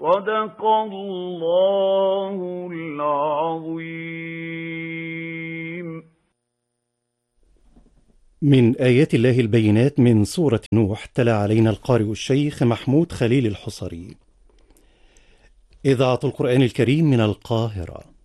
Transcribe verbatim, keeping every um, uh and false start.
صدق الله العظيم. من آيات الله البينات من سورة نوح، تلا علينا القارئ الشيخ محمود خليل الحصري. إذاعة القرآن الكريم من القاهرة.